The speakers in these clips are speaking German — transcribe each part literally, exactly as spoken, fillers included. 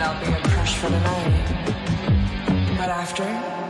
I'll be a crush for the night. But after...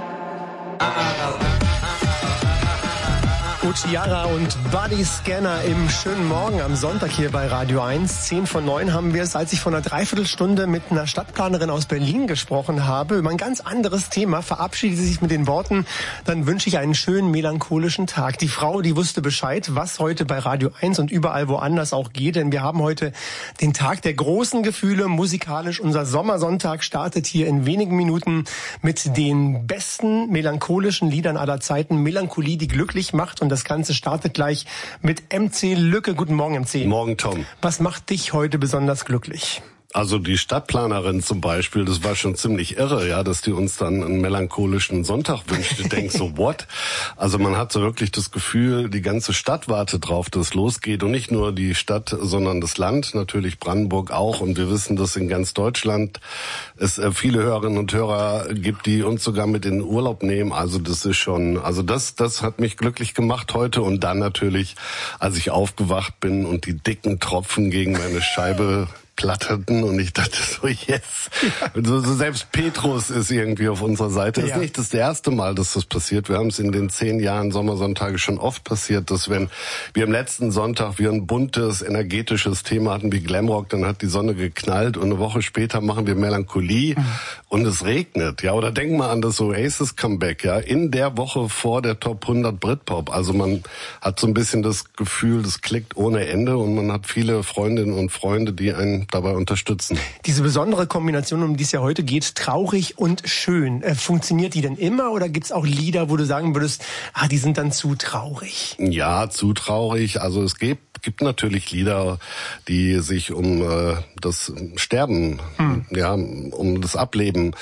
Ciara und Body Scanner im schönen Morgen am Sonntag hier bei Radio eins. Zehn von neun haben wir es, als ich vor einer Dreiviertelstunde mit einer Stadtplanerin aus Berlin gesprochen habe, über ein ganz anderes Thema, verabschiede sich mit den Worten, dann wünsche ich einen schönen melancholischen Tag. Die Frau, die wusste Bescheid, was heute bei Radio eins und überall woanders auch geht, denn wir haben heute den Tag der großen Gefühle, musikalisch. Unser Sommersonntag startet hier in wenigen Minuten mit den besten melancholischen Liedern aller Zeiten. Melancholie, die glücklich macht, und das Das Ganze startet gleich mit M C Lücke. Guten Morgen, M C. Morgen, Tom. Was macht dich heute besonders glücklich? Also die Stadtplanerin zum Beispiel, das war schon ziemlich irre, ja, dass die uns dann einen melancholischen Sonntag wünscht. Ich denk so, what? Also man hat so wirklich das Gefühl, die ganze Stadt wartet drauf, dass es losgeht. Und nicht nur die Stadt, sondern das Land, natürlich Brandenburg auch. Und wir wissen, dass in ganz Deutschland es viele Hörerinnen und Hörer gibt, die uns sogar mit in den Urlaub nehmen. Also das ist schon, also das, das hat mich glücklich gemacht heute. Und dann natürlich, als ich aufgewacht bin und die dicken Tropfen gegen meine Scheibe platterten und ich dachte so, yes. Ja. So, so selbst Petrus ist irgendwie auf unserer Seite. Das ja. ist nicht das erste Mal, dass das passiert. Wir haben es in den zehn Jahren Sommersonntage schon oft passiert, dass wenn wir am letzten Sonntag wir ein buntes, energetisches Thema hatten wie Glamrock, dann hat die Sonne geknallt und eine Woche später machen wir Melancholie mhm. und es regnet. Ja, oder denk mal an das Oasis Comeback, ja, in der Woche vor der Top hundert Britpop. Also man hat so ein bisschen das Gefühl, das klickt ohne Ende und man hat viele Freundinnen und Freunde, die einen dabei unterstützen. Diese besondere Kombination, um die es ja heute geht, traurig und schön, äh, funktioniert die denn immer oder gibt es auch Lieder, wo du sagen würdest, ah, die sind dann zu traurig? Ja, zu traurig. Also es gibt, gibt natürlich Lieder, die sich um äh, das Sterben, hm. ja, um das Ableben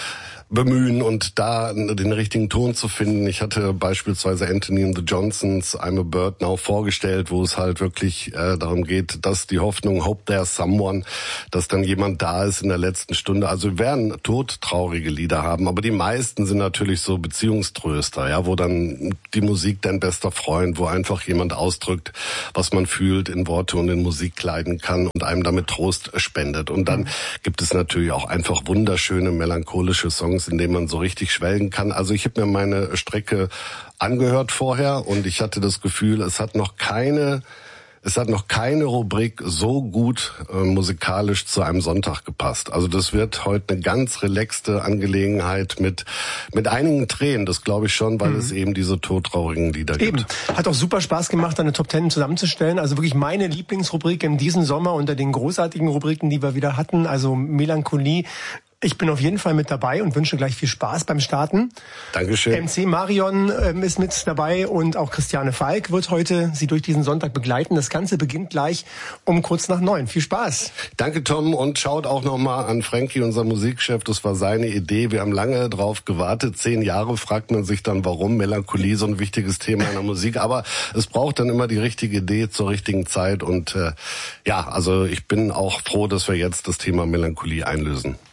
bemühen und da den richtigen Ton zu finden. Ich hatte beispielsweise Anthony and the Johnsons I'm a Bird Now vorgestellt, wo es halt wirklich äh, darum geht, dass die Hoffnung, hope there's someone, dass dann jemand da ist in der letzten Stunde. Also wir werden todtraurige Lieder haben, aber die meisten sind natürlich so Beziehungströster, ja, wo dann die Musik dein bester Freund, wo einfach jemand ausdrückt, was man fühlt, in Worte und in Musik kleiden kann und einem damit Trost spendet. Und dann gibt es natürlich auch einfach wunderschöne, melancholische Songs, in denen man so richtig schwelgen kann. Also ich habe mir meine Strecke angehört vorher und ich hatte das Gefühl, es hat noch keine, es hat noch keine Rubrik so gut äh, musikalisch zu einem Sonntag gepasst. Also das wird heute eine ganz relaxte Angelegenheit mit mit einigen Tränen, das glaube ich schon, weil mhm. es eben diese todtraurigen Lieder eben. gibt. Hat auch super Spaß gemacht, eine Top Ten zusammenzustellen. Also wirklich meine Lieblingsrubrik in diesem Sommer unter den großartigen Rubriken, die wir wieder hatten. Also Melancholie. Ich bin auf jeden Fall mit dabei und wünsche gleich viel Spaß beim Starten. Dankeschön. M C Marion ähm, ist mit dabei und auch Christiane Falk wird heute Sie durch diesen Sonntag begleiten. Das Ganze beginnt gleich um kurz nach neun. Viel Spaß. Danke, Tom, und schaut auch nochmal an Frankie, unser Musikchef. Das war seine Idee. Wir haben lange drauf gewartet. Zehn Jahre fragt man sich dann, warum Melancholie so ein wichtiges Thema in der Musik. Aber es braucht dann immer die richtige Idee zur richtigen Zeit. Und äh, ja, also ich bin auch froh, dass wir jetzt das Thema Melancholie einlösen.